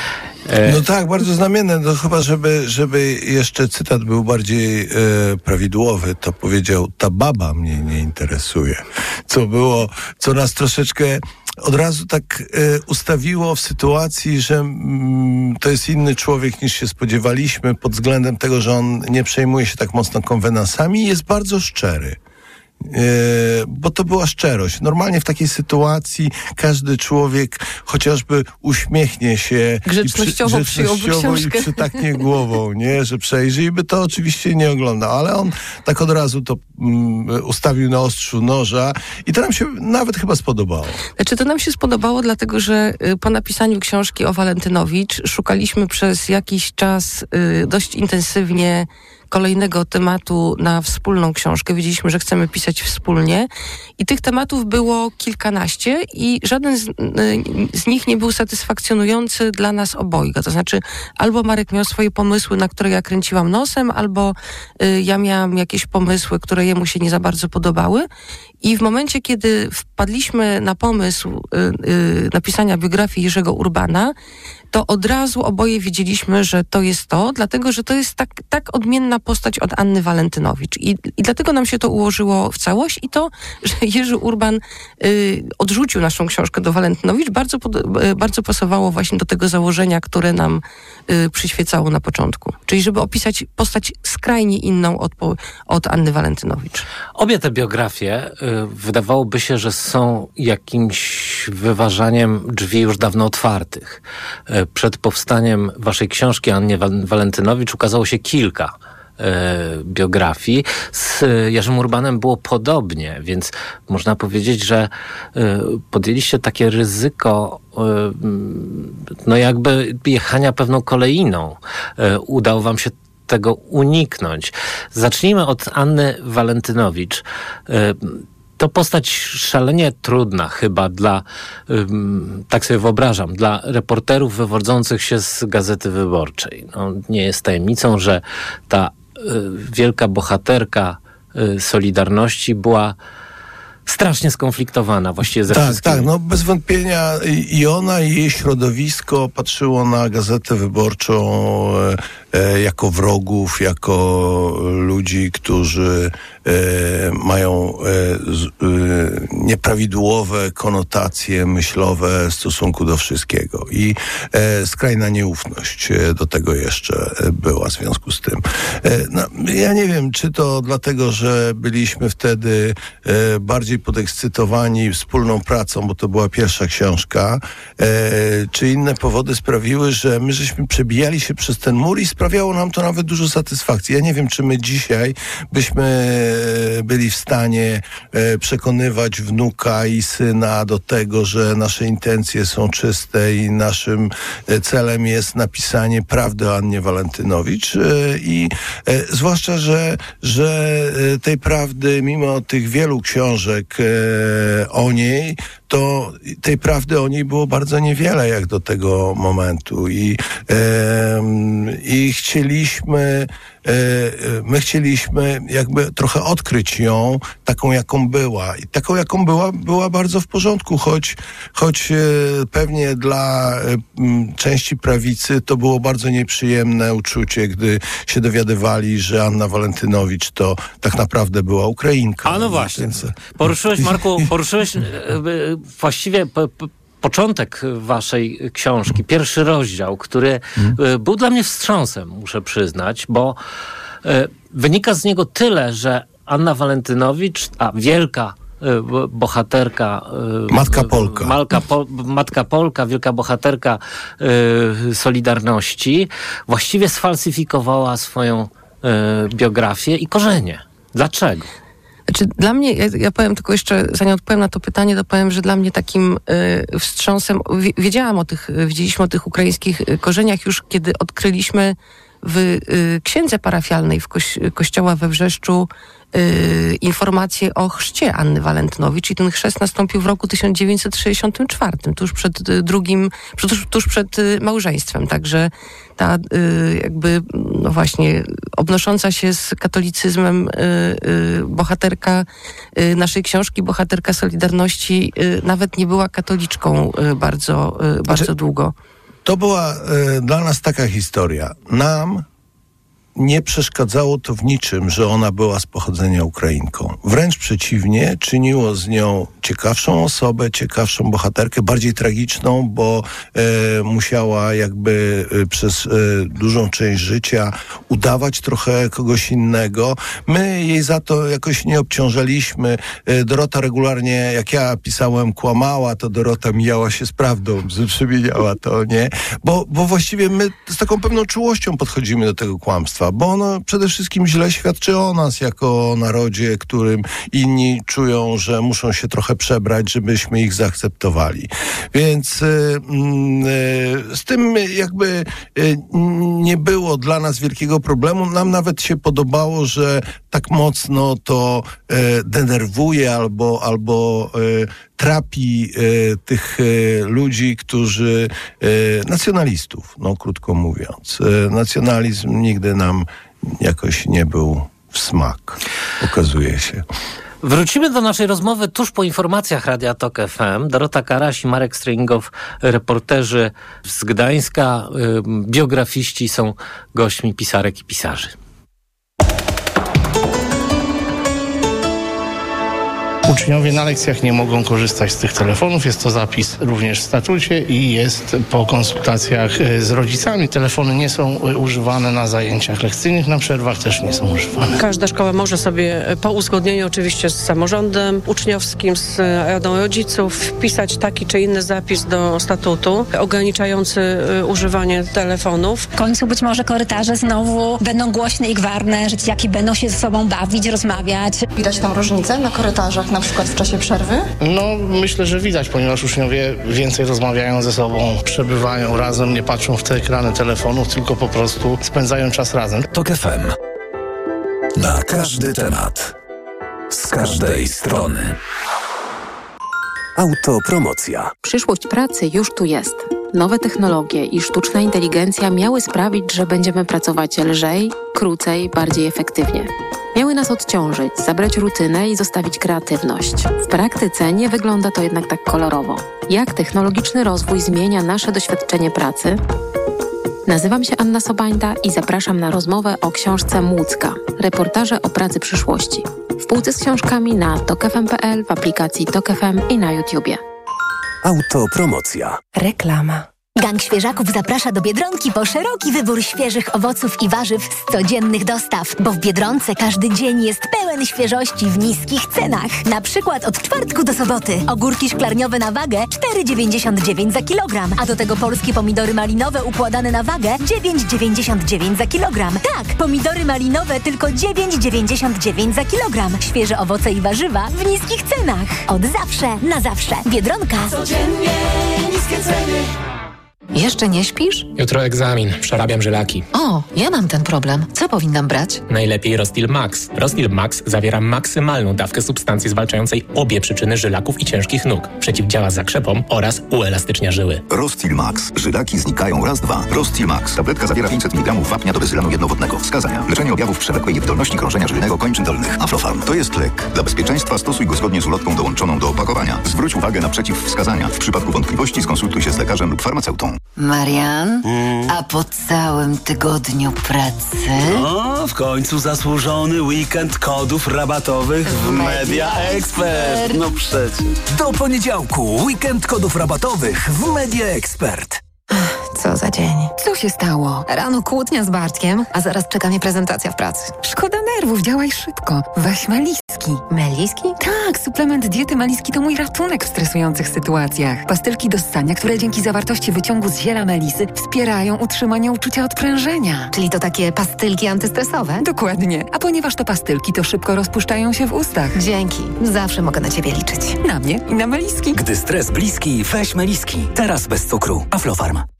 No tak, bardzo znamienne. No chyba, żeby, żeby jeszcze cytat był bardziej e, prawidłowy, to powiedział: ta baba mnie nie interesuje. Co było, co nas troszeczkę od razu tak e, ustawiło w sytuacji, że mm, to jest inny człowiek niż się spodziewaliśmy, pod względem tego, że on nie przejmuje się tak mocno konwenansami i jest bardzo szczery. Yy, bo to była szczerość. Normalnie w takiej sytuacji każdy człowiek chociażby uśmiechnie się grzecznościowo, i, przy, grzecznościowo i przytaknie głową, nie, że przejrzy i by to oczywiście nie oglądał, ale on tak od razu to um, ustawił na ostrzu noża i to nam się nawet chyba spodobało. Znaczy to nam się spodobało dlatego, że y, po napisaniu książki o Walentynowicz szukaliśmy przez jakiś czas y, dość intensywnie kolejnego tematu na wspólną książkę. Wiedzieliśmy, że chcemy pisać wspólnie i tych tematów było kilkanaście i żaden z, z nich nie był satysfakcjonujący dla nas obojga. To znaczy albo Marek miał swoje pomysły, na które ja kręciłam nosem, albo y, ja miałam jakieś pomysły, które jemu się nie za bardzo podobały. I w momencie, kiedy wpadliśmy na pomysł y, y, napisania biografii Jerzego Urbana, to od razu oboje wiedzieliśmy, że to jest to, dlatego, że to jest tak, tak odmienna postać od Anny Walentynowicz. I, i dlatego nam się to ułożyło w całość i to, że Jerzy Urban y, odrzucił naszą książkę do Walentynowicz, bardzo, pod, y, bardzo pasowało właśnie do tego założenia, które nam y, przyświecało na początku. Czyli żeby opisać postać skrajnie inną od, od Anny Walentynowicz. Obie te biografie y, wydawałoby się, że są jakimś wyważaniem drzwi już dawno otwartych. Y, Przed powstaniem waszej książki Annie Walentynowicz ukazało się kilka e, biografii. Z Jerzym Urbanem było podobnie, więc można powiedzieć, że e, podjęliście takie ryzyko e, no jakby jechania pewną kolejną. E, udało wam się tego uniknąć. Zacznijmy od Anny Walentynowicz. E, To postać szalenie trudna chyba dla, tak sobie wyobrażam, dla reporterów wywodzących się z Gazety Wyborczej. No, nie jest tajemnicą, że ta y, wielka bohaterka y, Solidarności była strasznie skonfliktowana właściwie ze tak, wszystkimi. Tak, no bez wątpienia i ona i jej środowisko patrzyło na Gazetę Wyborczą e, e, jako wrogów, jako ludzi, którzy e, mają e, z, e, nieprawidłowe konotacje myślowe w stosunku do wszystkiego. I e, skrajna nieufność do tego jeszcze była w związku z tym. E, no, ja nie wiem, czy to dlatego, że byliśmy wtedy e, bardziej podekscytowani wspólną pracą, bo to była pierwsza książka, e, czy inne powody sprawiły, że my żeśmy przebijali się przez ten mur i sprawiało nam to nawet dużo satysfakcji. Ja nie wiem, czy my dzisiaj byśmy byli w stanie e, przekonywać wnuka i syna do tego, że nasze intencje są czyste i naszym celem jest napisanie prawdy o Annie Walentynowicz e, i e, zwłaszcza, że, że tej prawdy, mimo tych wielu książek e, o niej, to tej prawdy o niej było bardzo niewiele jak do tego momentu i, e, i chcieliśmy e, my chcieliśmy jakby trochę odkryć ją taką, jaką była. I taką, jaką była, była bardzo w porządku, choć, choć e, pewnie dla e, m, części prawicy to było bardzo nieprzyjemne uczucie, gdy się dowiadywali, że Anna Walentynowicz to tak naprawdę była Ukrainka. A no właśnie. Więc... Poruszyłeś, Marku, poruszyłeś e, właściwie po, po, początek waszej książki, pierwszy rozdział, który hmm. był dla mnie wstrząsem, muszę przyznać, bo e, wynika z niego tyle, że Anna Walentynowicz, a wielka e, bohaterka... E, Matka Polka. Malka, po, Matka Polka, wielka bohaterka e, Solidarności, właściwie sfalsyfikowała swoją e, biografię i korzenie. Dlaczego? Znaczy, dla mnie, ja, ja powiem tylko jeszcze, zanim odpowiem na to pytanie, to powiem, że dla mnie takim y, wstrząsem, wiedziałam o tych, wiedzieliśmy o tych ukraińskich korzeniach już, kiedy odkryliśmy w y, księdze parafialnej w koś, kościoła we Wrzeszczu y, informację o chrzcie Anny Walentynowicz i ten chrzest nastąpił w roku tysiąc dziewięćset sześćdziesiątym czwartym, tuż przed y, drugim, tuż, tuż przed y, małżeństwem. Także ta y, jakby, no właśnie, obnosząca się z katolicyzmem y, y, bohaterka y, naszej książki, bohaterka Solidarności, y, nawet nie była katoliczką y, bardzo, y, bardzo znaczy, długo. To była y, dla nas taka historia. Nam nie przeszkadzało to w niczym, że ona była z pochodzenia Ukrainką. Wręcz przeciwnie, czyniło z nią ciekawszą osobę, ciekawszą bohaterkę, bardziej tragiczną, bo e, musiała jakby e, przez e, dużą część życia udawać trochę kogoś innego. My jej za to jakoś nie obciążaliśmy. E, Dorota regularnie, jak ja pisałem, kłamała, to Dorota mijała się z prawdą, przemieniała to, nie? Bo, bo właściwie my z taką pewną czułością podchodzimy do tego kłamstwa, bo ono przede wszystkim źle świadczy o nas jako narodzie, którym inni czują, że muszą się trochę przebrać, żebyśmy ich zaakceptowali. Więc y, y, z tym jakby y, nie było dla nas wielkiego problemu. Nam nawet się podobało, że tak mocno to y, denerwuje albo, albo y, trapi y, tych y, ludzi, którzy y, nacjonalistów, no krótko mówiąc. Y, nacjonalizm nigdy nam jakoś nie był w smak, okazuje się. Wrócimy do naszej rozmowy tuż po informacjach Radia Tok F M. Dorota Karaś i Marek Stringow, reporterzy z Gdańska, y, biografiści, są gośćmi pisarek i pisarzy. Uczniowie na lekcjach nie mogą korzystać z tych telefonów. Jest to zapis również w statucie i jest po konsultacjach z rodzicami. Telefony nie są używane na zajęciach lekcyjnych, na przerwach też nie są używane. Każda szkoła może sobie po uzgodnieniu oczywiście z samorządem uczniowskim, z radą rodziców wpisać taki czy inny zapis do statutu ograniczający używanie telefonów. W końcu być może korytarze znowu będą głośne i gwarne, że dzieciaki będą się ze sobą bawić, rozmawiać. Widać tam różnicę na korytarzach, na przykład w czasie przerwy? No, myślę, że widać, ponieważ uczniowie więcej rozmawiają ze sobą, przebywają razem, nie patrzą w te ekrany telefonów, tylko po prostu spędzają czas razem. Tok F M. Na każdy temat. Z każdej strony. Autopromocja. Przyszłość pracy już tu jest. Nowe technologie i sztuczna inteligencja miały sprawić, że będziemy pracować lżej, krócej, bardziej efektywnie. Miały nas odciążyć, zabrać rutynę i zostawić kreatywność. W praktyce nie wygląda to jednak tak kolorowo. Jak technologiczny rozwój zmienia nasze doświadczenie pracy? Nazywam się Anna Sobańda i zapraszam na rozmowę o książce Młódzka. Reportaże o pracy przyszłości. W półce z książkami na tok f m kropka p l, w aplikacji Tok F M i na YouTubie. Autopromocja. Reklama. Gang Świeżaków zaprasza do Biedronki po szeroki wybór świeżych owoców i warzyw z codziennych dostaw, bo w Biedronce każdy dzień jest pełen świeżości w niskich cenach. Na przykład od czwartku do soboty ogórki szklarniowe na wagę cztery dziewięćdziesiąt dziewięć za kilogram, a do tego polskie pomidory malinowe układane na wagę dziewięć dziewięćdziesiąt dziewięć za kilogram. Tak, pomidory malinowe tylko dziewięć dziewięćdziesiąt dziewięć za kilogram. Świeże owoce i warzywa w niskich cenach. Od zawsze, na zawsze. Biedronka. Codziennie niskie ceny. Jeszcze nie śpisz? Jutro egzamin. Przerabiam żylaki. O, ja mam ten problem. Co powinnam brać? Najlepiej Rostil Max. Rostil Max zawiera maksymalną dawkę substancji zwalczającej obie przyczyny żylaków i ciężkich nóg. Przeciwdziała zakrzepom oraz uelastycznia żyły. Rostil Max. Żylaki znikają raz, dwa. Rostil Max. Tabletka zawiera pięćset miligramów wapnia do bezylanu jednowodnego. Wskazania. Leczenie objawów przewlekłej niewydolności krążenia żylnego kończyn dolnych. Aflofarm. To jest lek. Dla bezpieczeństwa stosuj go zgodnie z ulotką dołączoną do opakowania. Zwróć uwagę na przeciwwskazania. W przypadku wątpliwości skonsultuj się z lekarzem lub farmaceutą. Marian, mm. a po całym tygodniu pracy? No, w końcu zasłużony weekend kodów rabatowych w Media Expert. No przecież. Do poniedziałku weekend kodów rabatowych w Media Expert. Co za dzień. Co się stało? Rano kłótnia z Bartkiem, a zaraz czeka mnie prezentacja w pracy. Szkoda nerwów, działaj szybko. Weź Meliski. Meliski? Tak, suplement diety Meliski to mój ratunek w stresujących sytuacjach. Pastylki do ssania, które dzięki zawartości wyciągu z ziela melisy wspierają utrzymanie uczucia odprężenia. Czyli to takie pastylki antystresowe? Dokładnie. A ponieważ to pastylki, to szybko rozpuszczają się w ustach. Dzięki. Zawsze mogę na ciebie liczyć. Na mnie i na Meliski. Gdy stres bliski, weź Meliski. Teraz bez cukru. Aflofarm. Jacek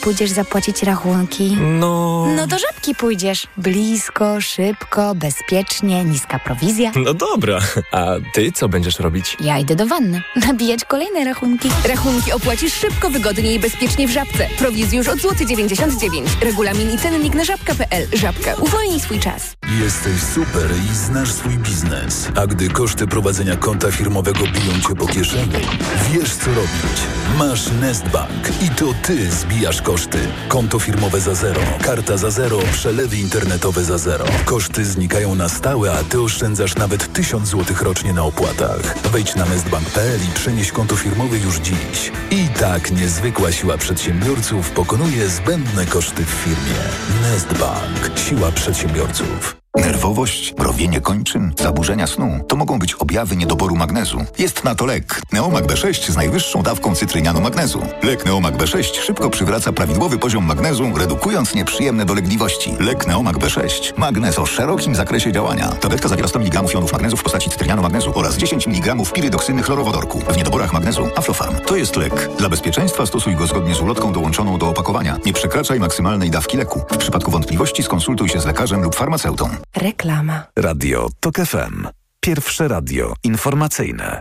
pójdziesz zapłacić rachunki? No... No do Żabki pójdziesz. Blisko, szybko, bezpiecznie, niska prowizja. No dobra, a ty co będziesz robić? Ja idę do wanny. Nabijać kolejne rachunki. Rachunki opłacisz szybko, wygodnie i bezpiecznie w Żabce. Prowizji już od złoty dziewięćdziesiąt dziewięć. Regulamin i cennik na żabka kropka pe el. Żabka. Uwolnij swój czas. Jesteś super i znasz swój biznes. A gdy koszty prowadzenia konta firmowego biją cię po kieszeni, wiesz co robić. Masz Nestbank i to ty zbijasz koszty. Konto firmowe za zero, karta za zero, przelewy internetowe za zero. Koszty znikają na stałe, a ty oszczędzasz nawet tysiąc złotych rocznie na opłatach. Wejdź na nestbank kropka pe el i przenieś konto firmowe już dziś. I tak niezwykła siła przedsiębiorców pokonuje zbędne koszty w firmie. Nestbank. Siła przedsiębiorców. Nerwowość, mrowienie kończyn, zaburzenia snu to mogą być objawy niedoboru magnezu. Jest na to lek. Neomag B sześć z najwyższą dawką cytrynianu magnezu. Lek Neomag B sześć szybko przywraca prawidłowy poziom magnezu, redukując nieprzyjemne dolegliwości. Lek Neomag B sześć. Magnez o szerokim zakresie działania. Tabletka zawiera sto miligramów jonów magnezu w postaci cytrynianu magnezu oraz dziesięć miligramów pirydoksyny chlorowodorku. W niedoborach magnezu Aflofarm. To jest lek. Dla bezpieczeństwa stosuj go zgodnie z ulotką dołączoną do opakowania. Nie przekraczaj maksymalnej dawki leku. W przypadku wątpliwości skonsultuj się z lekarzem lub farmaceutą. Reklama. Radio TOK F M. Pierwsze radio informacyjne.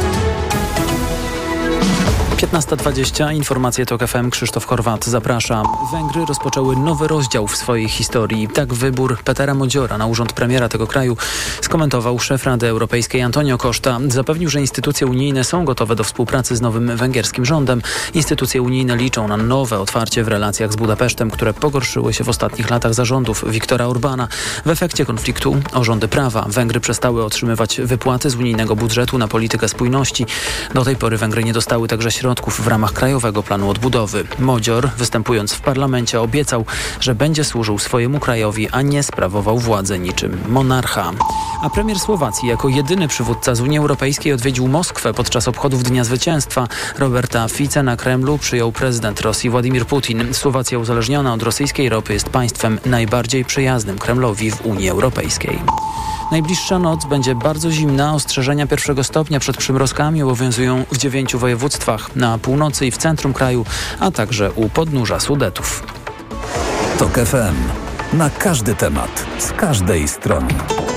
piętnasta dwadzieścia. Informacje TOK F M. Krzysztof Horwat, zapraszam. Węgry rozpoczęły nowy rozdział w swojej historii. Tak wybór Petera Modziora na urząd premiera tego kraju skomentował szef Rady Europejskiej Antonio Costa. Zapewnił, że instytucje unijne są gotowe do współpracy z nowym węgierskim rządem. Instytucje unijne liczą na nowe otwarcie w relacjach z Budapesztem, które pogorszyły się w ostatnich latach za rządów Viktora Orbána. W efekcie konfliktu o rządy prawa Węgry przestały otrzymywać wypłaty z unijnego budżetu na politykę spójności. Do tej pory Węgry nie dostały także środków w ramach Krajowego Planu Odbudowy. Modzior, występując w parlamencie, obiecał, że będzie służył swojemu krajowi, a nie sprawował władzę niczym monarcha. A premier Słowacji jako jedyny przywódca z Unii Europejskiej odwiedził Moskwę podczas obchodów Dnia Zwycięstwa. Roberta Fica na Kremlu przyjął prezydent Rosji Władimir Putin. Słowacja uzależniona od rosyjskiej ropy jest państwem najbardziej przyjaznym Kremlowi w Unii Europejskiej. Najbliższa noc będzie bardzo zimna. Ostrzeżenia pierwszego stopnia przed przymrozkami obowiązują w dziewięciu województwach, na północy i w centrum kraju, a także u podnóża Sudetów. TOK F M. Na każdy temat, z każdej strony.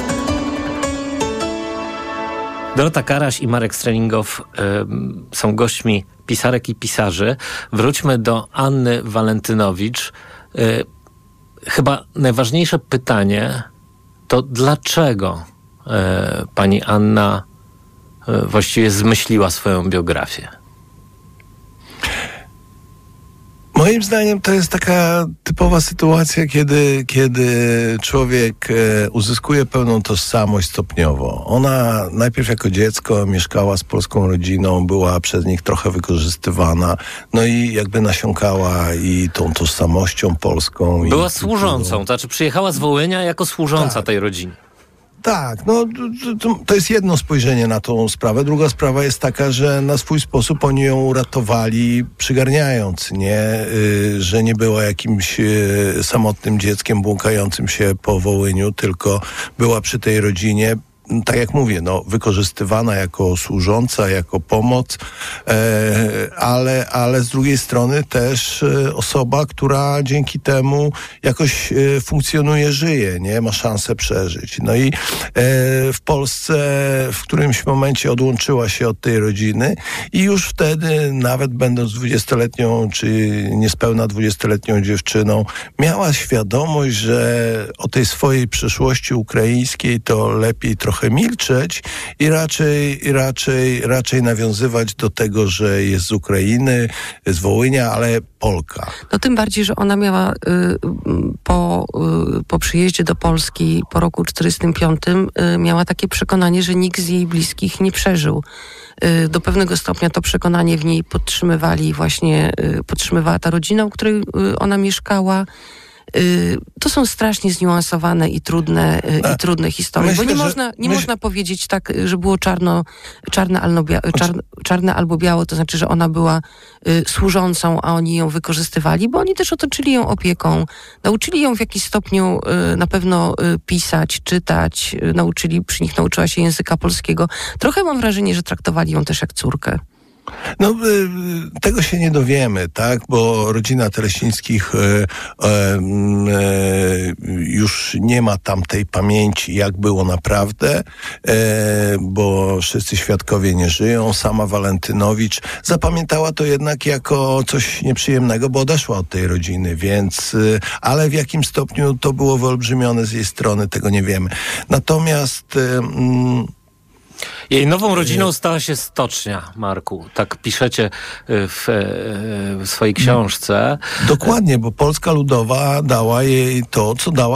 Dorota Karaś i Marek Strelingow y, są gośćmi pisarek i pisarzy. Wróćmy do Anny Walentynowicz. Y, chyba najważniejsze pytanie to dlaczego y, pani Anna y, właściwie zmyśliła swoją biografię? Moim zdaniem to jest taka typowa sytuacja, kiedy, kiedy człowiek e, uzyskuje pełną tożsamość stopniowo. Ona najpierw jako dziecko mieszkała z polską rodziną, była przez nich trochę wykorzystywana, no i jakby nasiąkała i tą tożsamością polską. Była i, służącą, to znaczy przyjechała z Wołynia jako służąca tak. tej rodziny. Tak, no to, to jest jedno spojrzenie na tą sprawę. Druga sprawa jest taka, że na swój sposób oni ją uratowali, przygarniając, nie? Y, że nie była jakimś y, samotnym dzieckiem błąkającym się po Wołyniu, tylko była przy tej rodzinie. Tak jak mówię, no, wykorzystywana jako służąca, jako pomoc, e, ale, ale z drugiej strony też e, osoba, która dzięki temu jakoś e, funkcjonuje, żyje, nie? Ma szansę przeżyć. No i e, w Polsce w którymś momencie odłączyła się od tej rodziny i już wtedy, nawet będąc dwudziestoletnią czy niespełna dwudziestoletnią dziewczyną, miała świadomość, że o tej swojej przyszłości ukraińskiej to lepiej trochę milczeć i raczej, raczej, raczej nawiązywać do tego, że jest z Ukrainy, z Wołynia, ale Polka. No tym bardziej, że ona miała y, po, y, po przyjeździe do Polski po roku czterdziestym piątym y, miała takie przekonanie, że nikt z jej bliskich nie przeżył. Y, do pewnego stopnia to przekonanie w niej podtrzymywali właśnie, y, podtrzymywała ta rodzina, u której y, ona mieszkała. To są strasznie zniuansowane i trudne, A, i trudne historie, myślę, bo nie, można, nie myśl... można powiedzieć tak, że było czarno, czarne, albo bia- czarne, czarne albo biało, to znaczy, że ona była y, służącą, a oni ją wykorzystywali, bo oni też otoczyli ją opieką, nauczyli ją w jakiś stopniu y, na pewno y, pisać, czytać, y, nauczyli, przy nich nauczyła się języka polskiego. Trochę mam wrażenie, że traktowali ją też jak córkę. No, y, tego się nie dowiemy, tak, bo rodzina Teleścińskich y, y, y, już nie ma tam tej pamięci, jak było naprawdę, y, bo wszyscy świadkowie nie żyją. Sama Walentynowicz zapamiętała to jednak jako coś nieprzyjemnego, bo odeszła od tej rodziny, więc, y, ale w jakim stopniu to było wyolbrzymione z jej strony, tego nie wiemy. Natomiast y, y, jej nową rodziną stała się stocznia, Marku. Tak piszecie w, w swojej książce. Dokładnie, bo Polska Ludowa dała jej to, co dała